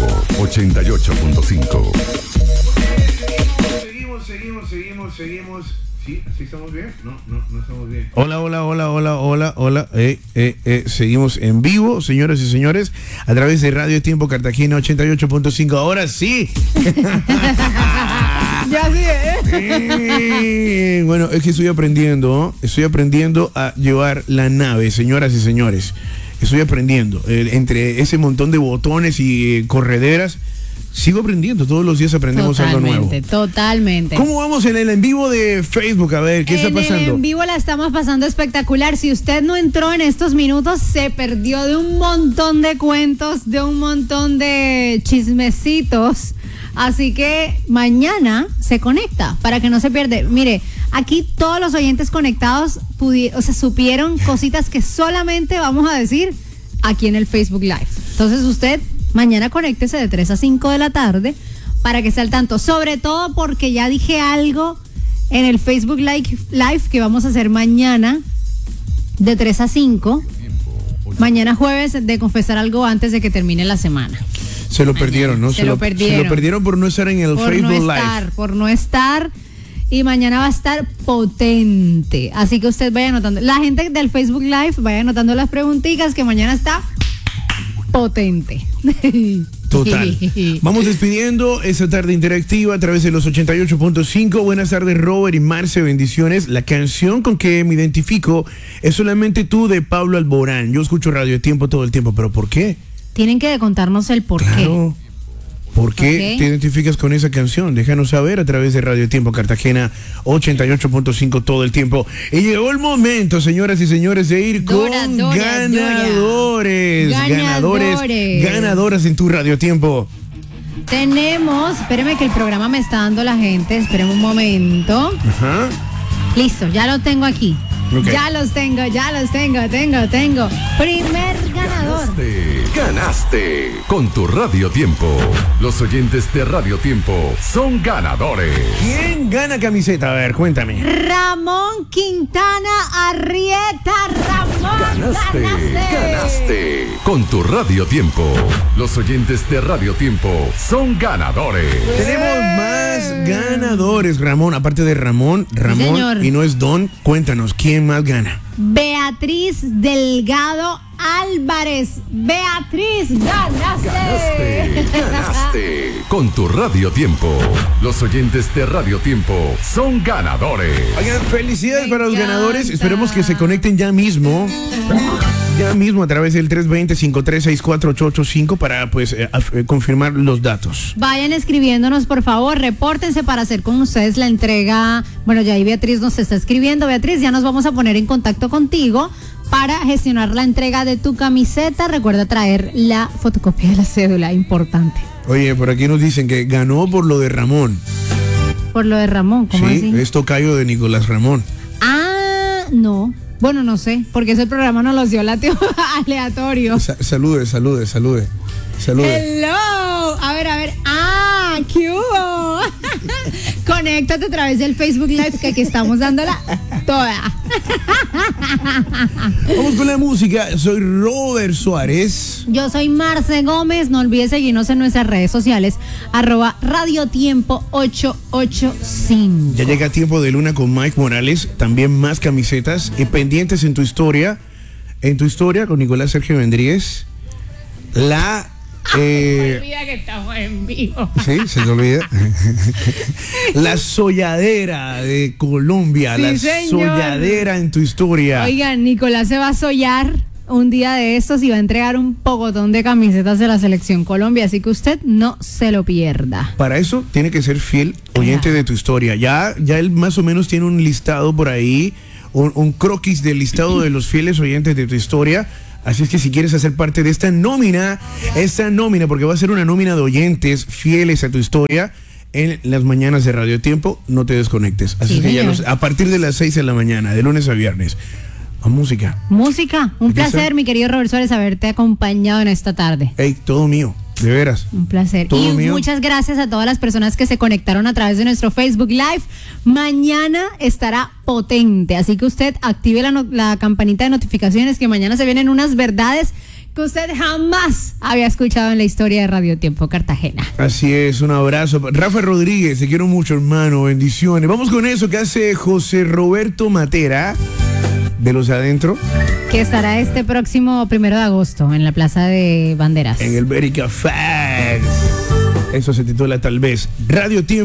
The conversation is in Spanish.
Tiempo 88.5. Seguimos. ¿Sí? ¿Sí estamos bien? No estamos bien. Hola. Seguimos en vivo, señoras y señores, a través de Radio Tiempo Cartagena 88.5. Ahora sí. Ya sí, Bueno, es que estoy aprendiendo a llevar la nave, señoras y señores. Estoy aprendiendo. Entre ese montón de botones y correderas, sigo aprendiendo. Todos los días aprendemos algo nuevo. Totalmente. ¿Cómo vamos en el en vivo de Facebook? A ver, ¿qué está pasando? En el en vivo la estamos pasando espectacular. Si usted no entró en estos minutos, se perdió de un montón de cuentos, de un montón de chismecitos. Así que mañana se conecta para que no se pierde. Mire, aquí todos los oyentes conectados supieron cositas que solamente vamos a decir aquí en el Facebook Live. Entonces usted mañana conéctese de 3 a 5 de la tarde para que esté al tanto. Sobre todo porque ya dije algo en el Facebook Live que vamos a hacer mañana de 3 a 5. Mañana jueves, de confesar algo antes de que termine la semana. Se lo perdieron, ¿no? Se lo perdieron por no estar en el Facebook Live. Por no estar. Y mañana va a estar potente. Así que usted vaya anotando. La gente del Facebook Live vaya anotando las preguntitas que mañana está potente. Total. Vamos despidiendo esta tarde interactiva a través de los 88.5. Buenas tardes, Robert y Marce, bendiciones. La canción con que me identifico es Solamente Tú, de Pablo Alborán. Yo escucho Radio Tiempo todo el tiempo, pero ¿por qué? Tienen que contarnos el por qué. ¿Por qué te identificas con esa canción? Déjanos saber a través de Radio Tiempo Cartagena 88.5 todo el tiempo. Y llegó el momento, señoras y señores, de ir con ganadoras en tu Radio Tiempo. Tenemos, espéreme que el programa me está dando la gente, espéreme un momento. Ajá. Listo, ya lo tengo aquí. Okay. Ya los tengo. Primer ganador. Ganaste con tu Radio Tiempo. Los oyentes de Radio Tiempo son ganadores. ¿Quién gana camiseta? A ver, cuéntame. Ramón Quintana Arrieta. Ramón, ganaste con tu Radio Tiempo. Los oyentes de Radio Tiempo son ganadores. Tenemos más ganadores, Ramón. Aparte de Ramón, señor. Y no es Don, cuéntanos, ¿quién más gana? Beatriz Delgado Álvarez. Beatriz, ganaste con tu Radio Tiempo. Los oyentes de Radio Tiempo son ganadores. Oigan, felicidades para los ganadores. Esperemos que se conecten ya mismo a través del 320-5364885 para confirmar los datos. Vayan escribiéndonos, por favor, repórtense para hacer con ustedes la entrega. Bueno, ya ahí Beatriz nos está escribiendo. Beatriz, ya nos vamos a poner en contacto contigo para gestionar la entrega de tu camiseta. Recuerda traer la fotocopia de la cédula, importante. Oye, por aquí nos dicen que ganó por lo de Ramón. ¿Por lo de Ramón? ¿Cómo así? Sí, es tocayo de Nicolás Ramón. Ah, no. Bueno, no sé, porque ese programa nos los dio aleatorio. Salude. Hello. A ver. Ah, ¿qué hubo? Conéctate a través del Facebook Live, que aquí estamos dándola toda. Vamos con la música. Soy Robert Suárez. Yo soy Marce Gómez. No olvides seguirnos en nuestras redes sociales, @radiotiempo 885. Ya llega Tiempo de Luna con Mike Morales. También más camisetas y pendientes en tu historia. En tu historia con Nicolás Sergio Vendríez. Se me olvida que estamos en vivo. Sí, se te olvida. La solladera de Colombia. Sí, la solladera en tu historia. Oigan, Nicolás se va a sollar un día de estos y va a entregar un pocotón de camisetas de la Selección Colombia, así que usted no se lo pierda. Para eso tiene que ser fiel oyente de tu historia. Ya él más o menos tiene un listado por ahí, un croquis del listado de los fieles oyentes de tu historia. Así es que si quieres hacer parte de esta nómina, porque va a ser una nómina de oyentes fieles a tu historia en las mañanas de Radio Tiempo, no te desconectes. Así que ya a partir de las 6 de la mañana, de lunes a viernes. A música. Un placer, mi querido Robert Suárez, haberte acompañado en esta tarde. Hey, todo mío. De veras. Un placer. Todo y mío. Muchas gracias a todas las personas que se conectaron a través de nuestro Facebook Live. Mañana estará potente, así que usted active la campanita de notificaciones, que mañana se vienen unas verdades que usted jamás había escuchado en la historia de Radio Tiempo Cartagena. Así es, un abrazo. Rafa Rodríguez, te quiero mucho, hermano, bendiciones. Vamos con eso que hace José Roberto Matera, de Los Adentro. Que estará este próximo 1 de agosto en la Plaza de Banderas. En el Berica Fest. Eso se titula tal vez Radio Tiempo.